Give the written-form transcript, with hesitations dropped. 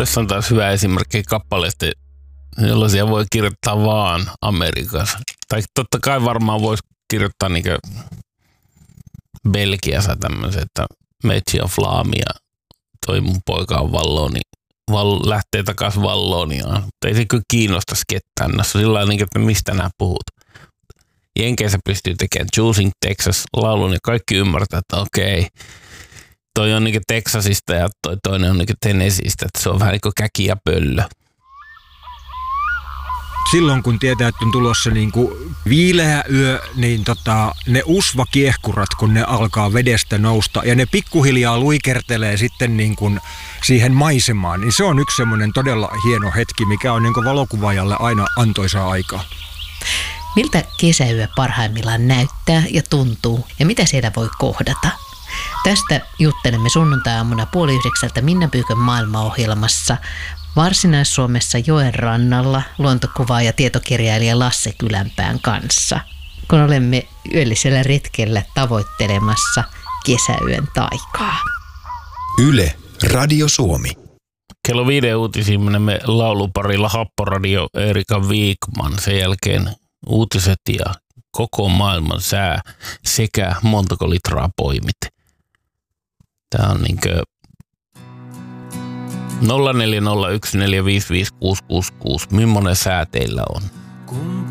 Tässä on taas hyvä esimerkki kappaleesta, jollaisia voi kirjoittaa vaan Amerikassa. Tai totta kai varmaan voisi kirjoittaa niinkö Belgiassa tämmöisen, että Meitsi on Flaami ja toi mun poika on Valloni. Lähtee takaisin Valloniaan. Mutta ei se kyllä kiinnostaisi ketään. Näissä on sillä lailla, että mistä nämä puhut. Jenkeissä pystyy tekemään Choosing Texas -laulun ja kaikki ymmärtää, että okei, toi on niinku Texasista ja toi toinen on niinku Tennesseeistä, että se on vähän niinku käki ja pöllö. Silloin kun tietää, että on tulossa niinku viileä yö, niin ne usvakiehkurat, kun ne alkaa vedestä nousta ja ne pikkuhiljaa luikertelee sitten niin kuin siihen maisemaan, niin se on yksi semmoinen todella hieno hetki, mikä on niinku valokuvaajalle aina antoisaa aikaa. Miltä kesäyö parhaimmillaan näyttää ja tuntuu ja mitä siellä voi kohdata? Tästä juttelemme sunnuntai-aamuna 8:30 Minna Pyykön maailmaohjelmassa Varsinais-Suomessa joen rannalla luontokuvaaja ja tietokirjailija Lasse Kylänpään kanssa, kun olemme yöllisellä retkellä tavoittelemassa kesäyön taikaa. Yle, Radio Suomi. Kello 5 uutisiin menemme lauluparilla Happoradio Erika Wikman. Sen jälkeen uutiset ja koko maailman sää sekä montako litraa poimit. Tää on niinkö 0401455666. Millainen sää teillä on?